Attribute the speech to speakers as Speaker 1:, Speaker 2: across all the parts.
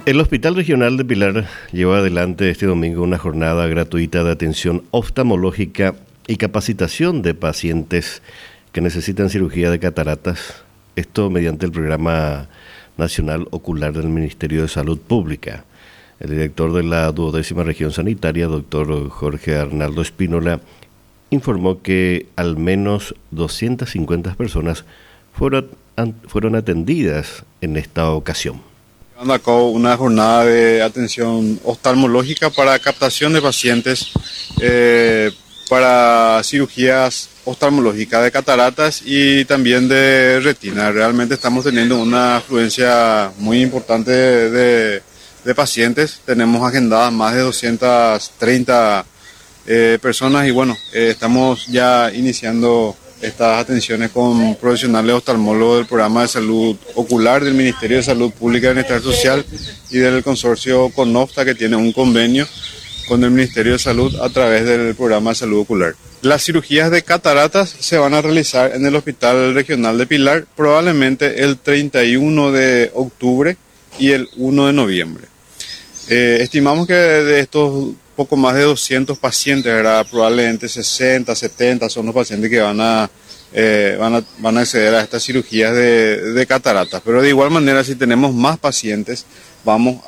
Speaker 1: El Hospital Regional de Pilar llevó adelante este domingo una jornada gratuita de atención oftalmológica y capacitación de pacientes que necesitan cirugía de cataratas, esto mediante el Programa Nacional Ocular del Ministerio de Salud Pública. El director de la 12ª Región Sanitaria, doctor Jorge Arnaldo Espínola, informó que al menos 250 personas fueron atendidas en esta ocasión.
Speaker 2: Llevando a cabo una jornada de atención oftalmológica para captación de pacientes para cirugías oftalmológicas de cataratas y también de retina. Realmente estamos teniendo una afluencia muy importante de pacientes. Tenemos agendadas más de 230 personas y bueno, estamos ya iniciando estas atenciones con profesionales oftalmólogos del Programa de Salud Ocular del Ministerio de Salud Pública y Bienestar Social y del consorcio CONOFTA, que tiene un convenio con el Ministerio de Salud a través del Programa de Salud Ocular. Las cirugías de cataratas se van a realizar en el Hospital Regional de Pilar probablemente el 31 de octubre y el 1 de noviembre. Estimamos que de estos poco más de 200 pacientes, ¿verdad? Probablemente 60, 70 son los pacientes que van a acceder a estas cirugías de cataratas. Pero de igual manera, si tenemos más pacientes, vamos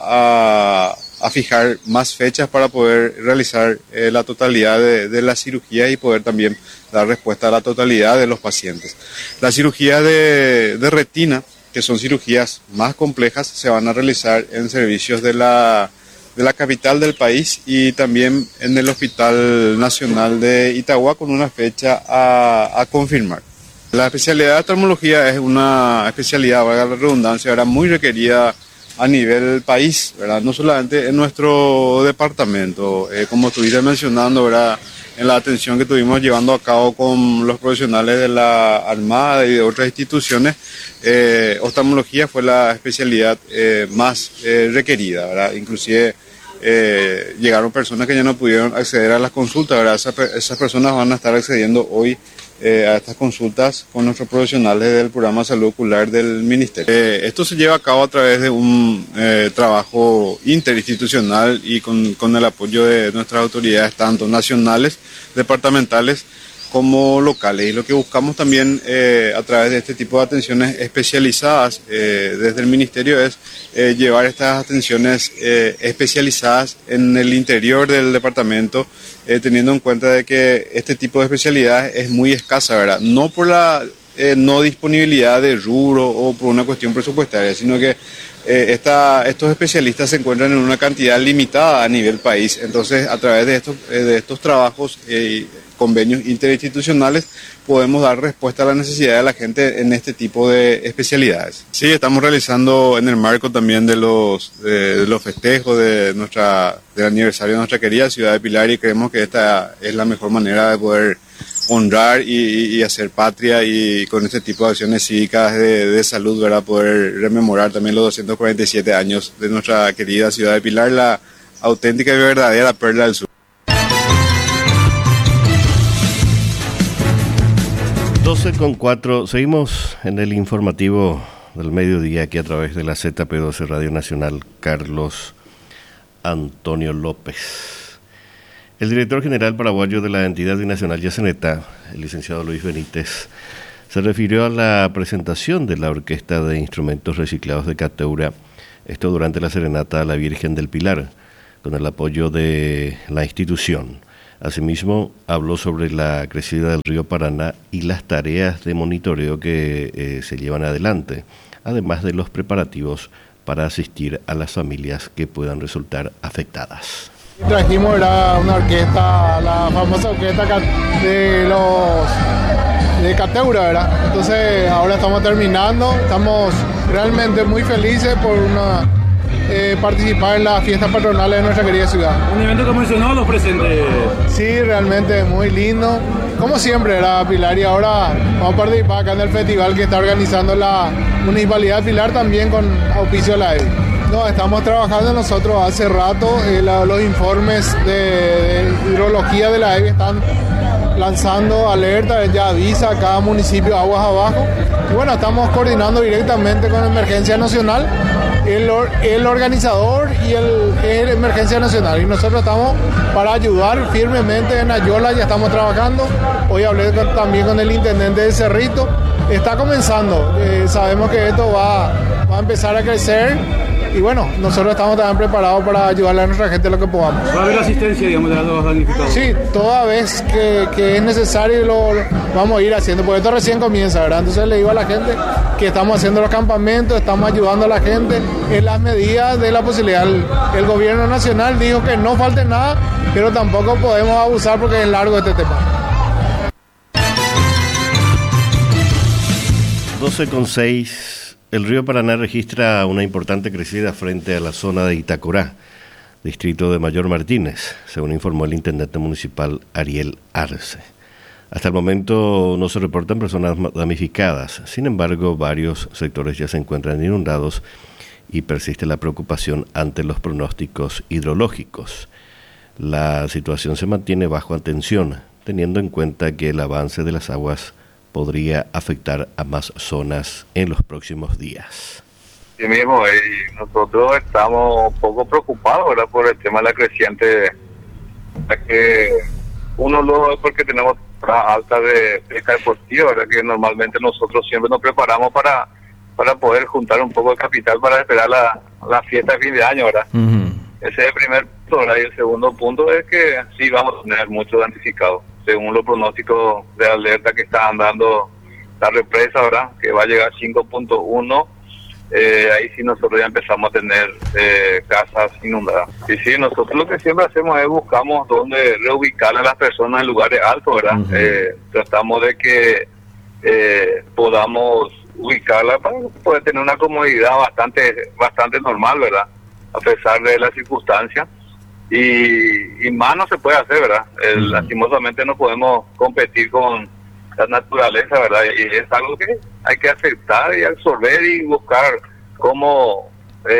Speaker 2: a fijar más fechas para poder realizar la totalidad de la cirugía y poder también dar respuesta a la totalidad de los pacientes. Las cirugías de retina, que son cirugías más complejas, se van a realizar en servicios de la capital del país y también en el Hospital Nacional de Itagua con una fecha a confirmar. La especialidad de oftalmología es una especialidad, valga la redundancia, era muy requerida a nivel país, ¿verdad? No solamente en nuestro departamento, como estuviste mencionando, ¿verdad? En la atención que estuvimos llevando a cabo con los profesionales de la Armada y de otras instituciones, oftalmología fue la especialidad más requerida, ¿verdad? Inclusive llegaron personas que ya no pudieron acceder a las consultas, ¿verdad? Esas personas van a estar accediendo hoy a estas consultas con nuestros profesionales del Programa de Salud Ocular del Ministerio. Esto se lleva a cabo a través de un trabajo interinstitucional y con el apoyo de nuestras autoridades, tanto nacionales, departamentales, como locales. Y lo que buscamos también a través de este tipo de atenciones especializadas desde el Ministerio es llevar estas atenciones especializadas en el interior del departamento, teniendo en cuenta de que este tipo de especialidades es muy escasa, ¿verdad? No por la no disponibilidad de rubro o por una cuestión presupuestaria, sino que estos especialistas se encuentran en una cantidad limitada a nivel país. Entonces, a través de estos trabajos convenios interinstitucionales podemos dar respuesta a la necesidad de la gente en este tipo de especialidades. Sí, estamos realizando en el marco también de los festejos del aniversario de nuestra querida ciudad de Pilar, y creemos que esta es la mejor manera de poder honrar y hacer patria, y con este tipo de acciones cívicas de salud, ¿verdad? Poder rememorar también los 247 años de nuestra querida ciudad de Pilar, la auténtica y verdadera perla del sur.
Speaker 1: 12:04, seguimos en el informativo del mediodía aquí a través de la ZP12 Radio Nacional. Carlos Antonio López. El director general paraguayo de la entidad binacional Yaceneta, el licenciado Luis Benítez, se refirió a la presentación de la Orquesta de Instrumentos Reciclados de Cateura, esto durante la serenata a la Virgen del Pilar, con el apoyo de la institución. Asimismo, habló sobre la crecida del río Paraná y las tareas de monitoreo que se llevan adelante, además de los preparativos para asistir a las familias que puedan resultar afectadas.
Speaker 3: Trajimos una orquesta, la famosa orquesta de Cateura, ¿verdad? Entonces ahora estamos terminando, estamos realmente muy felices por participar en las fiestas patronales de nuestra querida ciudad.
Speaker 4: Un evento que mencionó los presentes.
Speaker 3: Sí, realmente muy lindo. Como siempre era Pilar, y ahora vamos a participar acá en el festival que está organizando la Municipalidad de Pilar también con auspicio de la EBI. No, estamos trabajando nosotros hace rato, los informes de hidrología de la EBI están lanzando alerta, ya avisa a cada municipio aguas abajo. Y bueno, estamos coordinando directamente con Emergencia Nacional el organizador y el Emergencia Nacional. Y nosotros estamos para ayudar firmemente en Ayola, ya estamos trabajando. Hoy hablé también con el intendente de Cerrito. Está comenzando, sabemos que esto va a empezar a crecer. Y bueno, nosotros estamos también preparados para ayudarle a nuestra gente lo que podamos.
Speaker 4: ¿Va a haber asistencia, digamos, de los damnificados?
Speaker 3: Sí, toda vez que es necesario lo vamos a ir haciendo, porque esto recién comienza, ¿verdad? Entonces le digo a la gente que estamos haciendo los campamentos, estamos ayudando a la gente en las medidas de la posibilidad. El gobierno nacional dijo que no falte nada, pero tampoco podemos abusar porque es largo este tema.
Speaker 1: 12,6. El río Paraná registra una importante crecida frente a la zona de Itacurá, distrito de Mayor Martínez, según informó el intendente municipal Ariel Arce. Hasta el momento no se reportan personas damnificadas, sin embargo varios sectores ya se encuentran inundados y persiste la preocupación ante los pronósticos hidrológicos. La situación se mantiene bajo atención, teniendo en cuenta que el avance de las aguas podría afectar a más zonas en los próximos días.
Speaker 5: Sí mismo, y nosotros estamos un poco preocupados, ¿verdad?, por el tema de la creciente, que uno lo es porque tenemos alta de pesca deportiva, ¿verdad?, que normalmente nosotros siempre nos preparamos para poder juntar un poco de capital para esperar la fiesta de fin de año, ¿verdad? Uh-huh. Ese es el primer punto, ¿verdad? Y el segundo punto es que sí vamos a tener mucho damnificado. Según los pronósticos de alerta que están dando la represa, ¿verdad?, que va a llegar a 5.1, ahí sí nosotros ya empezamos a tener casas inundadas. Y sí, nosotros lo que siempre hacemos es buscamos dónde reubicar a las personas en lugares altos, ¿verdad? Uh-huh. Tratamos de que podamos ubicarla para poder tener una comodidad bastante normal, ¿verdad?, a pesar de las circunstancias. Y más no se puede hacer, ¿verdad? Lastimosamente no podemos competir con la naturaleza, ¿verdad? Y es algo que hay que aceptar y absorber y buscar cómo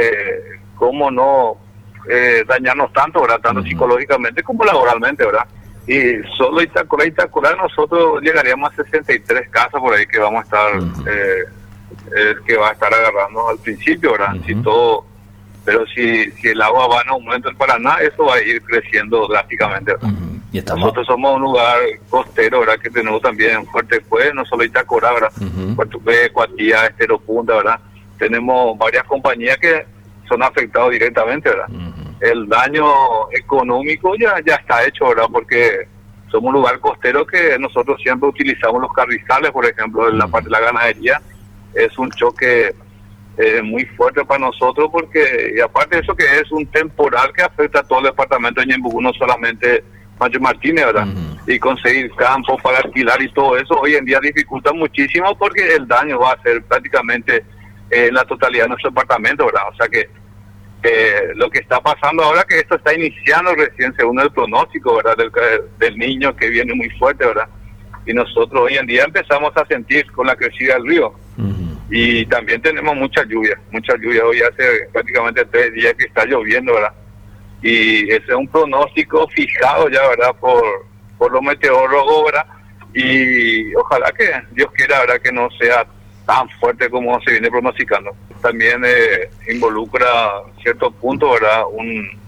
Speaker 5: no dañarnos tanto, ¿verdad? Tanto psicológicamente como laboralmente, ¿verdad? Y solo Itacurá nosotros llegaríamos a 63 casas por ahí que vamos a estar, que va a estar agarrando al principio, ¿verdad? Si todo... Pero si el agua va en aumento en Paraná, eso va a ir creciendo drásticamente. Uh-huh. Nosotros somos un lugar costero, ¿verdad?, que tenemos también Fuerte Cue, no solo Itacurá, ¿verdad? Uh-huh. Fuerte Cue, Cuatía, Estero Punta, ¿verdad? Tenemos varias compañías que son afectadas directamente, ¿verdad? Uh-huh. El daño económico ya está hecho, ¿verdad? Porque somos un lugar costero que nosotros siempre utilizamos los carrizales, por ejemplo, en la parte de la ganadería. Es un choque muy fuerte para nosotros porque, y aparte de eso, que es un temporal que afecta a todo el departamento de Ñembucú, no solamente Mayor Martínez, ¿verdad? Uh-huh. Y conseguir campos para alquilar y todo eso hoy en día dificulta muchísimo porque el daño va a ser prácticamente la totalidad de nuestro departamento, ¿verdad? O sea que lo que está pasando ahora, que esto está iniciando recién según el pronóstico, ¿verdad?, del niño que viene muy fuerte, ¿verdad? Y nosotros hoy en día empezamos a sentir con la crecida del río. Uh-huh. Y también tenemos mucha lluvia. Hoy hace prácticamente 3 días que está lloviendo, ¿verdad? Y ese es un pronóstico fijado ya, ¿verdad?, por los meteorólogos, ¿verdad? Y ojalá que Dios quiera, ¿verdad?, que no sea tan fuerte como se viene pronosticando. También involucra ciertos puntos, ¿verdad?, un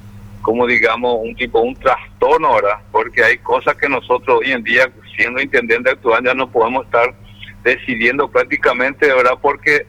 Speaker 5: trastorno, ¿verdad? Porque hay cosas que nosotros hoy en día, siendo intendente actual, ya no podemos estar decidiendo prácticamente, ¿verdad? Porque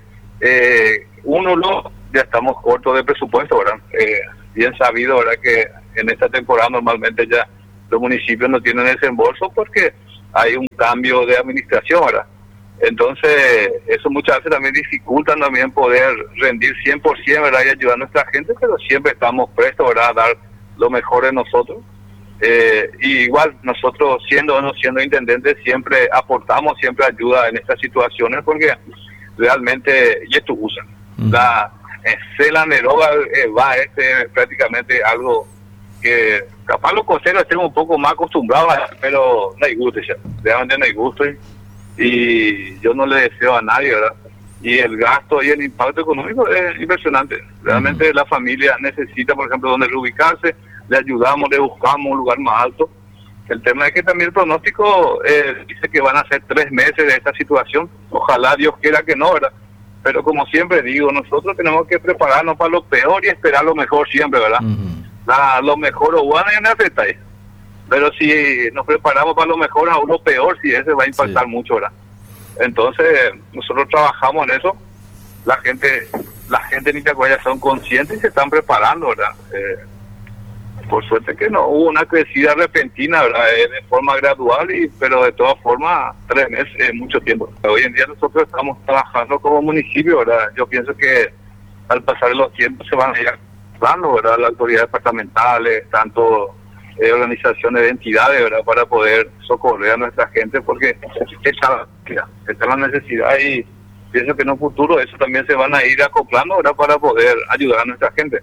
Speaker 5: ya estamos cortos de presupuesto, ¿verdad? Bien sabido, ¿verdad?, que en esta temporada normalmente ya los municipios no tienen desembolso porque hay un cambio de administración, ¿verdad? Entonces, eso muchas veces también dificulta también poder rendir 100%, ¿verdad?, y ayudar a nuestra gente, pero siempre estamos prestos, ¿verdad?, a dar lo mejor de nosotros. Y igual nosotros siendo o no siendo intendentes siempre aportamos siempre ayuda en estas situaciones porque realmente y esto usan la Neroga va prácticamente algo que capaz los costeros estén un poco más acostumbrados pero no hay gusto ya, realmente no hay gusto y yo no le deseo a nadie, ¿verdad? Y el gasto y el impacto económico es impresionante. Realmente la familia necesita, por ejemplo, donde reubicarse, le ayudamos, le buscamos un lugar más alto. El tema es que también el pronóstico dice que van a ser 3 meses de esta situación. Ojalá Dios quiera que no, ¿verdad? Pero como siempre digo, nosotros tenemos que prepararnos para lo peor y esperar lo mejor siempre, ¿verdad? Lo mejor o bueno en el detalle. Pero si nos preparamos para lo mejor, aún lo peor, si ese va a impactar mucho, ¿verdad? Entonces, nosotros trabajamos en eso. La gente en Itacuaya son conscientes y se están preparando, ¿verdad? Por suerte que no hubo una crecida repentina, ¿verdad? De forma gradual, pero de todas formas 3 meses es mucho tiempo. Hoy en día nosotros estamos trabajando como municipio, ¿verdad? Yo pienso que al pasar de los tiempos se van a ir actuando, ¿verdad? Las autoridades departamentales, tanto organizaciones de entidades, ¿verdad? Para poder socorrer a nuestra gente, porque está la necesidad y pienso que en un futuro eso también se van a ir acoplando, ¿verdad? Para poder ayudar a nuestra gente.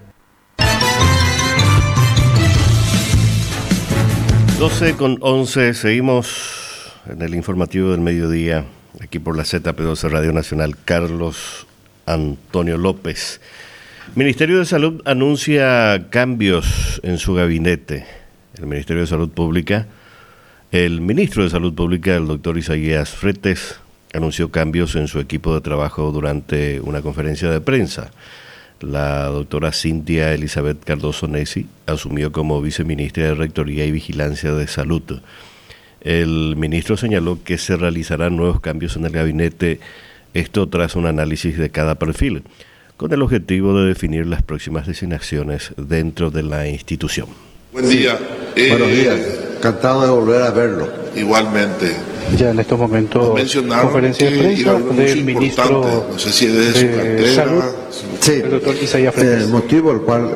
Speaker 1: 12:11, seguimos en el informativo del mediodía, aquí por la ZP12 Radio Nacional. Carlos Antonio López. Ministerio de Salud anuncia cambios en su gabinete. El Ministerio de Salud Pública, el ministro de Salud Pública, el doctor Isaías Fretes, anunció cambios en su equipo de trabajo durante una conferencia de prensa. La doctora Cintia Elizabeth Cardoso Nesi asumió como viceministra de Rectoría y Vigilancia de Salud. El ministro señaló que se realizarán nuevos cambios en el gabinete, esto tras un análisis de cada perfil, con el objetivo de definir las próximas designaciones dentro de la institución.
Speaker 6: Buen día.
Speaker 7: Buenos días. Encantado de volver a verlo.
Speaker 6: Igualmente.
Speaker 4: Ya en estos momentos, conferencia de prensa del ministro
Speaker 6: no sé si desde su cartera,
Speaker 4: Salud,
Speaker 7: sí,
Speaker 4: el doctor Isaías Fretes.
Speaker 7: El motivo por el cual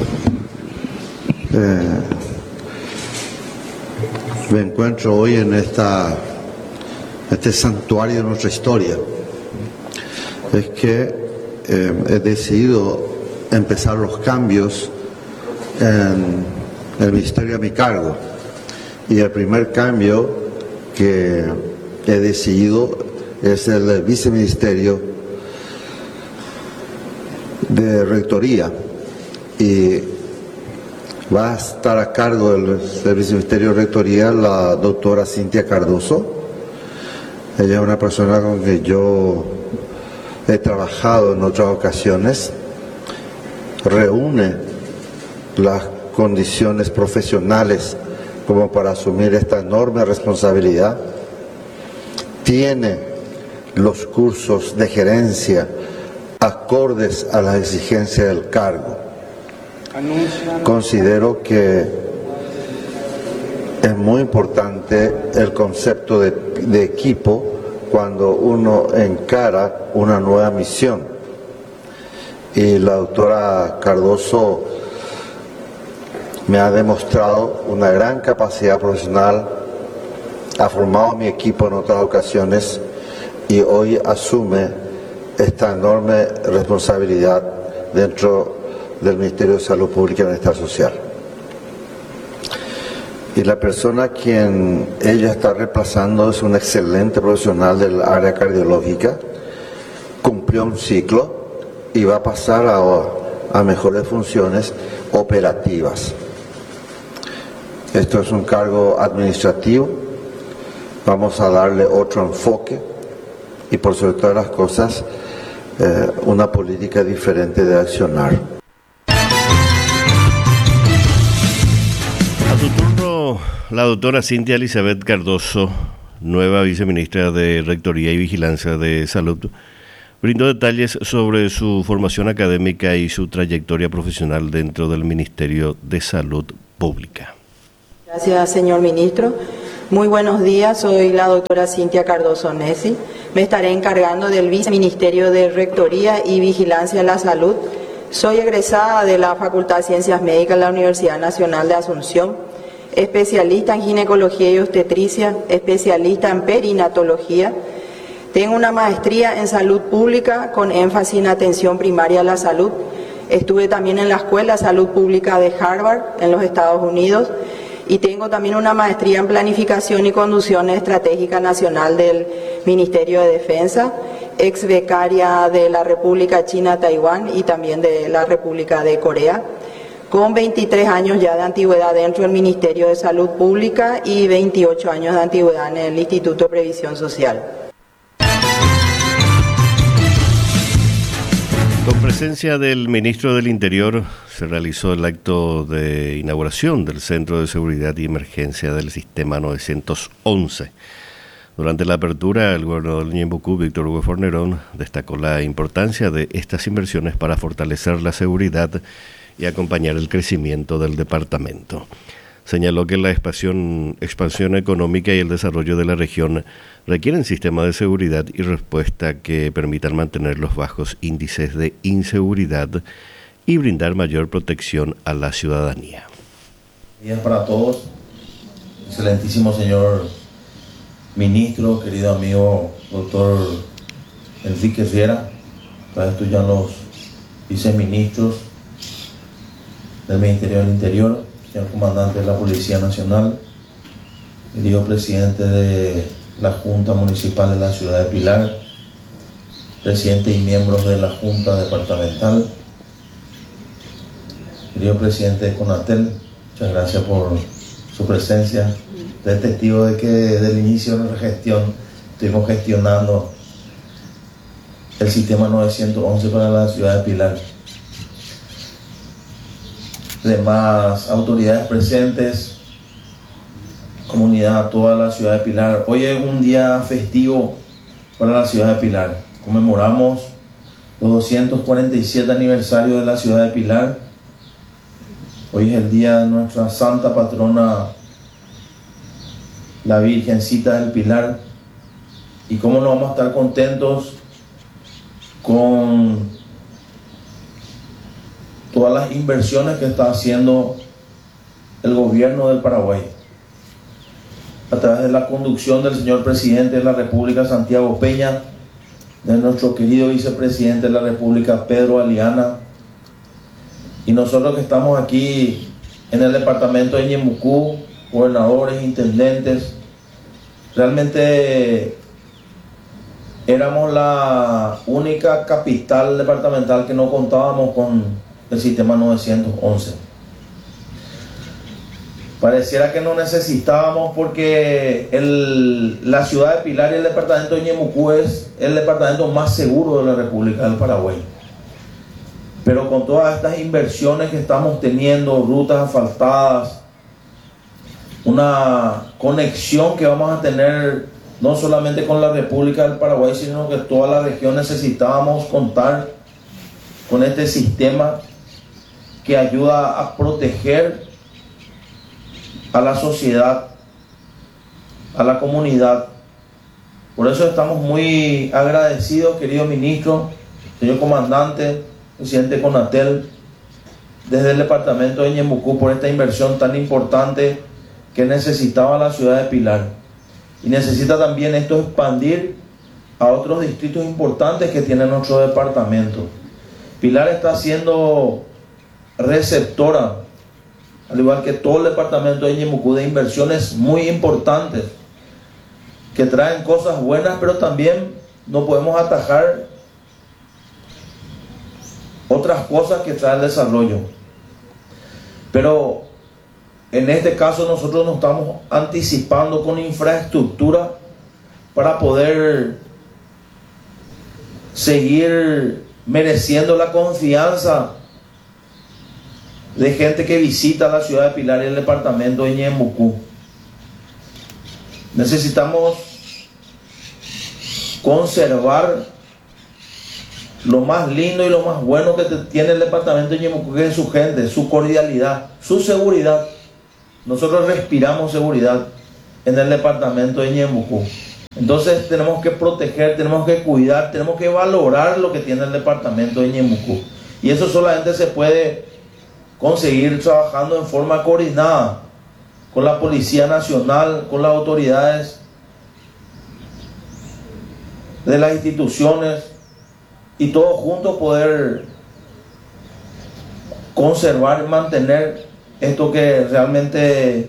Speaker 7: me encuentro hoy en este santuario de nuestra historia es que he decidido empezar los cambios en el ministerio a mi cargo, y el primer cambio que he decidido es el del viceministerio de Rectoría, y va a estar a cargo del viceministerio de Rectoría la doctora Cintia Cardoso. Ella es una persona con que yo he trabajado en otras ocasiones, reúne las condiciones profesionales como para asumir esta enorme responsabilidad, tiene los cursos de gerencia acordes a las exigencias del cargo. Considero que es muy importante el concepto de equipo cuando uno encara una nueva misión, y la doctora Cardoso me ha demostrado una gran capacidad profesional, ha formado mi equipo en otras ocasiones y hoy asume esta enorme responsabilidad dentro del Ministerio de Salud Pública y Bienestar Social. Y la persona a quien ella está reemplazando es un excelente profesional del área cardiológica, cumplió un ciclo y va a pasar a mejores funciones operativas. Esto es un cargo administrativo, vamos a darle otro enfoque y por sobre todas las cosas una política diferente de accionar.
Speaker 1: A su turno, la doctora Cintia Elizabeth Cardoso, nueva viceministra de Rectoría y Vigilancia de Salud, brindó detalles sobre su formación académica y su trayectoria profesional dentro del Ministerio de Salud Pública.
Speaker 8: Gracias, señor ministro. Muy buenos días, soy la doctora Cintia Cardoso Nesi. Me estaré encargando del Viceministerio de Rectoría y Vigilancia de la Salud. Soy egresada de la Facultad de Ciencias Médicas de la Universidad Nacional de Asunción, especialista en ginecología y obstetricia, especialista en perinatología. Tengo una maestría en salud pública con énfasis en atención primaria a la salud. Estuve también en la Escuela de Salud Pública de Harvard, en los Estados Unidos, y tengo también una maestría en Planificación y Conducción Estratégica Nacional del Ministerio de Defensa, ex becaria de la República China, Taiwán y también de la República de Corea, con 23 años ya de antigüedad dentro del Ministerio de Salud Pública y 28 años de antigüedad en el Instituto de Previsión Social.
Speaker 1: Con presencia del ministro del Interior se realizó el acto de inauguración del Centro de Seguridad y Emergencia del Sistema 911. Durante la apertura, el gobernador de Ñembucú, Víctor Hugo Fornerón, destacó la importancia de estas inversiones para fortalecer la seguridad y acompañar el crecimiento del departamento. Señaló que la expansión económica y el desarrollo de la región requieren sistemas de seguridad y respuesta que permitan mantener los bajos índices de inseguridad y brindar mayor protección a la ciudadanía.
Speaker 9: Buenos días para todos, excelentísimo señor ministro, querido amigo doctor Enrique Riera, para esto ya los viceministros del Ministerio del Interior, señor comandante de la Policía Nacional, querido presidente de la Junta Municipal de la Ciudad de Pilar, presidente y miembros de la Junta Departamental, querido presidente de CONATEL, muchas gracias por su presencia. Usted es testigo de que desde el inicio de nuestra gestión estuvimos gestionando el sistema 911 para la ciudad de Pilar. Demás autoridades presentes, comunidad, toda la ciudad de Pilar. Hoy es un día festivo para la ciudad de Pilar. Conmemoramos los 247 aniversarios de la ciudad de Pilar. Hoy es el día de nuestra santa patrona, la Virgencita del Pilar. Y cómo no vamos a estar contentos con todas las inversiones que está haciendo el gobierno del Paraguay a través de la conducción del señor presidente de la República, Santiago Peña, de nuestro querido vicepresidente de la República, Pedro Aliana, y nosotros que estamos aquí en el departamento de Ñembucú, gobernadores, intendentes. Realmente éramos la única capital departamental que no contábamos con el sistema 911. Pareciera que no necesitábamos, porque la ciudad de Pilar y el departamento de Ñembucú es el departamento más seguro de la República del Paraguay. Pero con todas estas inversiones que estamos teniendo, rutas asfaltadas, una conexión que vamos a tener no solamente con la República del Paraguay, sino que toda la región, necesitábamos contar con este sistema que ayuda a proteger a la sociedad, a la comunidad. Por eso estamos muy agradecidos, querido ministro, señor comandante, presidente CONATEL, desde el departamento de Ñembucú, por esta inversión tan importante que necesitaba la ciudad de Pilar. Y necesita también esto expandir a otros distritos importantes que tiene nuestro departamento. Pilar está siendo receptora, al igual que todo el departamento de Ñembucú, de inversiones muy importantes que traen cosas buenas, pero también no podemos atajar otras cosas que traen desarrollo. Pero en este caso nosotros nos estamos anticipando con infraestructura para poder seguir mereciendo la confianza de gente que visita la ciudad de Pilar y el departamento de Ñembucú. Necesitamos conservar lo más lindo y lo más bueno que tiene el departamento de Ñembucú, que es su gente, su cordialidad, su seguridad. Nosotros respiramos seguridad en el departamento de Ñembucú. Entonces tenemos que proteger, tenemos que cuidar, tenemos que valorar lo que tiene el departamento de Ñembucú. Y eso solamente se puede conseguir trabajando en forma coordinada con la Policía Nacional, con las autoridades de las instituciones, y todos juntos poder conservar y mantener esto que realmente,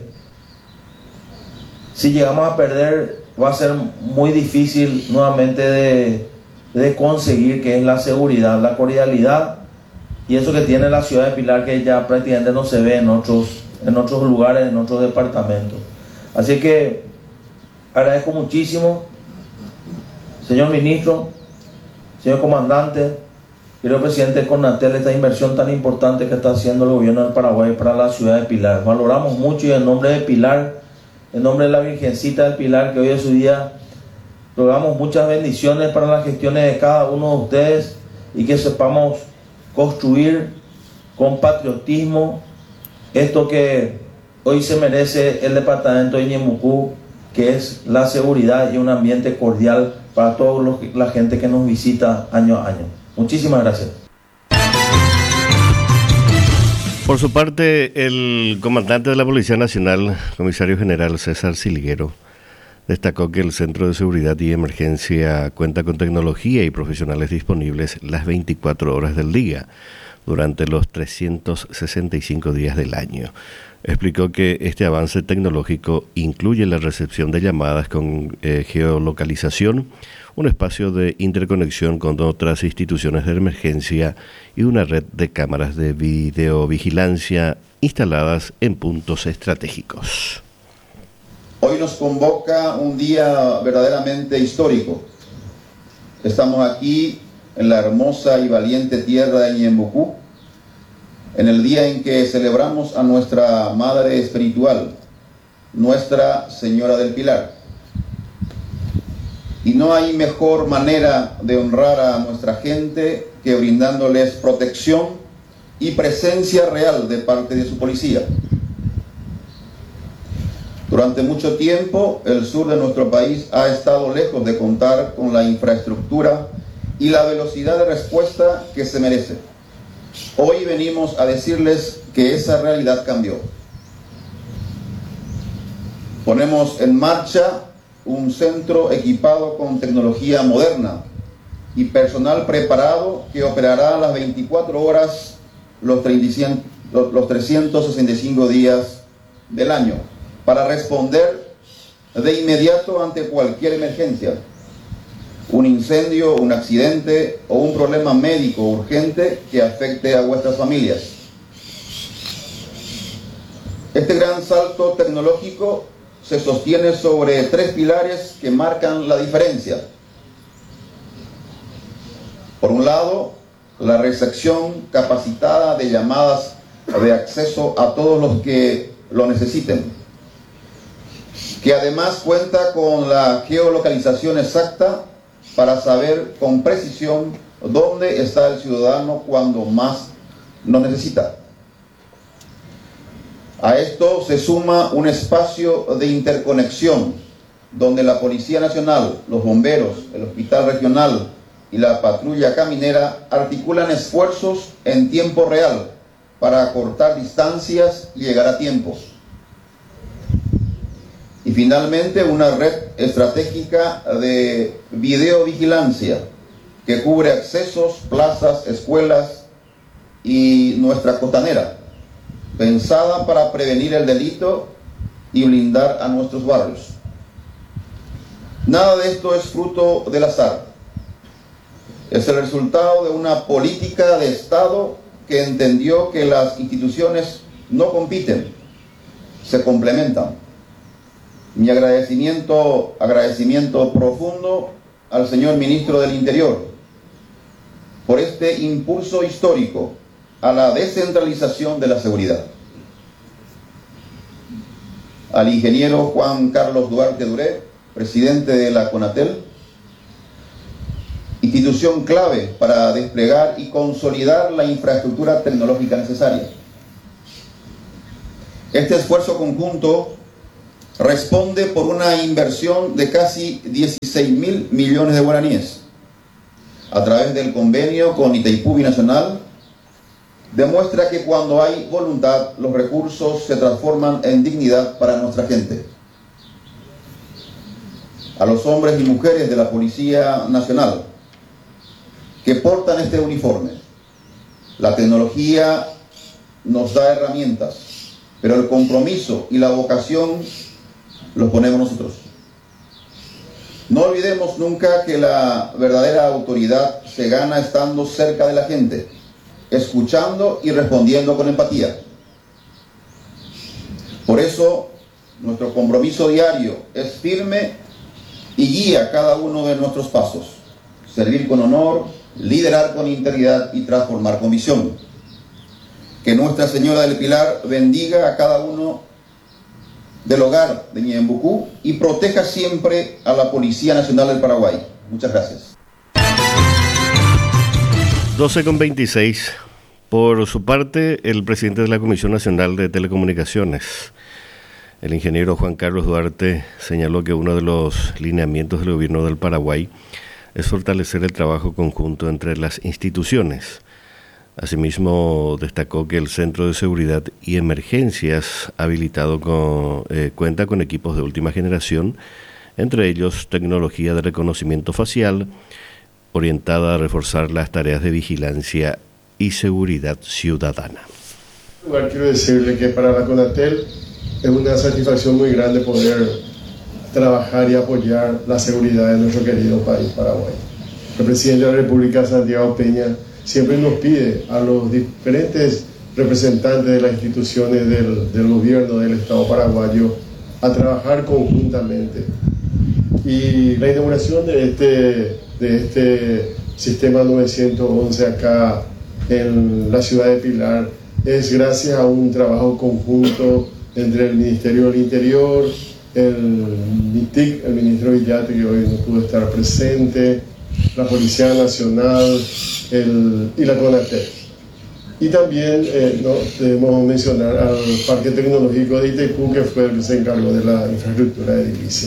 Speaker 9: si llegamos a perder, va a ser muy difícil nuevamente de conseguir, que es la seguridad, la cordialidad, y eso que tiene la ciudad de Pilar, que ya prácticamente no se ve en otros lugares, en otros departamentos. Así que agradezco muchísimo, señor ministro, señor comandante, querido presidente Conatel, esta inversión tan importante que está haciendo el gobierno del Paraguay para la ciudad de Pilar. Valoramos mucho y en nombre de Pilar, en nombre de la Virgencita del Pilar, que hoy es su día, rogamos muchas bendiciones para las gestiones de cada uno de ustedes y que sepamos construir con patriotismo esto que hoy se merece el departamento de Ñeembucú, que es la seguridad y un ambiente cordial para toda la gente que nos visita año a año. Muchísimas gracias.
Speaker 1: Por su parte, el comandante de la Policía Nacional, comisario general César Silguero, destacó que el Centro de Seguridad y Emergencia cuenta con tecnología y profesionales disponibles las 24 horas del día, durante los 365 días del año. Explicó que este avance tecnológico incluye la recepción de llamadas con geolocalización, un espacio de interconexión con otras instituciones de emergencia y una red de cámaras de videovigilancia instaladas en puntos estratégicos.
Speaker 10: Hoy nos convoca un día verdaderamente histórico. Estamos aquí en la hermosa y valiente tierra de Ñeembucú, en el día en que celebramos a nuestra Madre Espiritual, Nuestra Señora del Pilar. Y no hay mejor manera de honrar a nuestra gente que brindándoles protección y presencia real de parte de su policía. Durante mucho tiempo, el sur de nuestro país ha estado lejos de contar con la infraestructura y la velocidad de respuesta que se merece. Hoy venimos a decirles que esa realidad cambió. Ponemos en marcha un centro equipado con tecnología moderna y personal preparado que operará las 24 horas los 365 días del año para responder de inmediato ante cualquier emergencia, un incendio, un accidente o un problema médico urgente que afecte a vuestras familias. Este gran salto tecnológico se sostiene sobre 3 pilares que marcan la diferencia. Por un lado, la recepción capacitada de llamadas de acceso a todos los que lo necesiten, que además cuenta con la geolocalización exacta para saber con precisión dónde está el ciudadano cuando más lo necesita. A esto se suma un espacio de interconexión donde la Policía Nacional, los bomberos, el Hospital Regional y la patrulla caminera articulan esfuerzos en tiempo real para acortar distancias y llegar a tiempo. Y finalmente una red estratégica de videovigilancia que cubre accesos, plazas, escuelas y nuestra costanera, pensada para prevenir el delito y blindar a nuestros barrios. Nada de esto es fruto del azar. Es el resultado de una política de Estado que entendió que las instituciones no compiten, se complementan. Mi agradecimiento profundo al señor Ministro del Interior por este impulso histórico a la descentralización de la seguridad. Al ingeniero Juan Carlos Duarte Duré, presidente de la Conatel, institución clave para desplegar y consolidar la infraestructura tecnológica necesaria. Este esfuerzo conjunto responde por una inversión de casi 16.000 millones de guaraníes a través del convenio con Itaipú Binacional. Demuestra que cuando hay voluntad, los recursos se transforman en dignidad para nuestra gente. A los hombres y mujeres de la Policía Nacional que portan este uniforme, la tecnología nos da herramientas, pero el compromiso y la vocación los ponemos nosotros. No olvidemos nunca que la verdadera autoridad se gana estando cerca de la gente, escuchando y respondiendo con empatía. Por eso, nuestro compromiso diario es firme y guía cada uno de nuestros pasos. Servir con honor, liderar con integridad y transformar con visión. Que Nuestra Señora del Pilar bendiga a cada uno del hogar de Ñembucú y proteja siempre a la Policía Nacional del Paraguay. Muchas gracias.
Speaker 1: 12:26. Por su parte, el presidente de la Comisión Nacional de Telecomunicaciones, el ingeniero Juan Carlos Duarte, señaló que uno de los lineamientos del gobierno del Paraguay es fortalecer el trabajo conjunto entre las instituciones. Asimismo, destacó que el Centro de Seguridad y Emergencias habilitado cuenta con equipos de última generación, entre ellos tecnología de reconocimiento facial, orientada a reforzar las tareas de vigilancia y seguridad ciudadana.
Speaker 11: Quiero decirle que para la CONATEL es una satisfacción muy grande poder trabajar y apoyar la seguridad de nuestro querido país, Paraguay. El presidente de la República, Santiago Peña, siempre nos pide a los diferentes representantes de las instituciones del gobierno del Estado paraguayo a trabajar conjuntamente. Y la inauguración de este sistema 911 acá en la ciudad de Pilar es gracias a un trabajo conjunto entre el Ministerio del Interior, el MITIC, el ministro Villate, que hoy no pudo estar presente, la Policía Nacional y la CONATEL. Y también debemos mencionar al Parque Tecnológico de Itaipú, que fue el que se encargó de la infraestructura edilicia.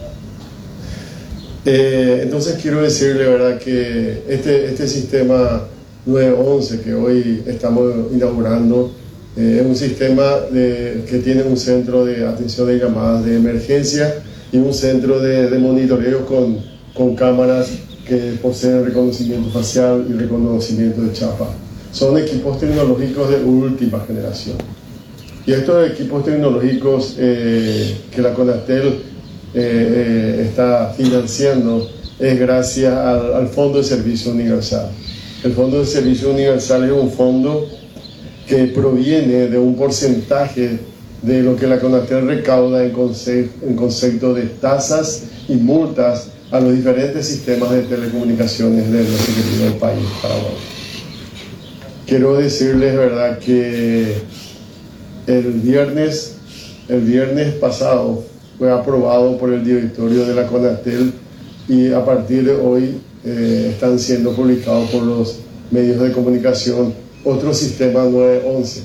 Speaker 11: Entonces quiero decirle, ¿verdad?, que este sistema 911 que hoy estamos inaugurando es un sistema que tiene un centro de atención de llamadas de emergencia y un centro de monitoreo con cámaras que poseen reconocimiento facial y reconocimiento de chapa. Son equipos tecnológicos de última generación. Y estos equipos tecnológicos que la CONATEL está financiando es gracias al Fondo de Servicio Universal. El Fondo de Servicio Universal es un fondo que proviene de un porcentaje de lo que la CONATEL recauda en concepto de tasas y multas a los diferentes sistemas de telecomunicaciones de nuestro querido país, Paraguay. Quiero decirles, ¿verdad?, que el viernes pasado fue aprobado por el directorio de la CONATEL y a partir de hoy están siendo publicados por los medios de comunicación otro sistema 911,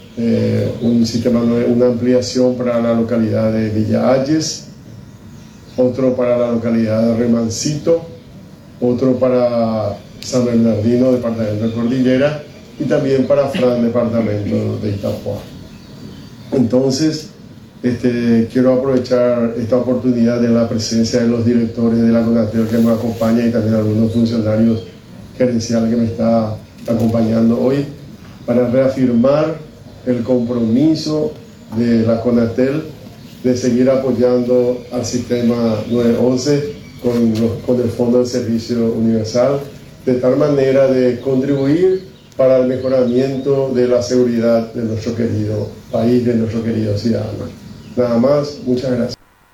Speaker 11: una ampliación para la localidad de Villa Ayes, otro para la localidad de Remancito, otro para San Bernardino, departamento de Cordillera, y también para Fran, departamento de Itapúa. Entonces, quiero aprovechar esta oportunidad de la presencia de los directores de la CONATEL que me acompañan y también algunos funcionarios gerenciales que me están acompañando hoy para reafirmar el compromiso de la CONATEL de seguir apoyando al sistema 911 con el Fondo de Servicio Universal, de tal manera de contribuir para el mejoramiento de la seguridad de nuestro querido país, de nuestro querido ciudadano. Nada más, muchas gracias.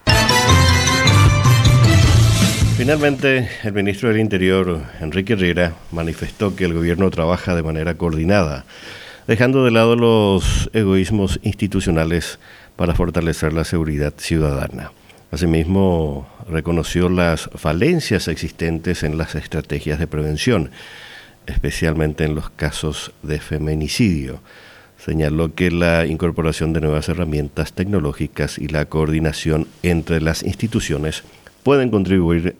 Speaker 1: Finalmente, el ministro del Interior, Enrique Herrera, manifestó que el gobierno trabaja de manera coordinada, dejando de lado los egoísmos institucionales para fortalecer la seguridad ciudadana. Asimismo, reconoció las falencias existentes en las estrategias de prevención, especialmente en los casos de feminicidio. Señaló que la incorporación de nuevas herramientas tecnológicas y la coordinación entre las instituciones pueden contribuir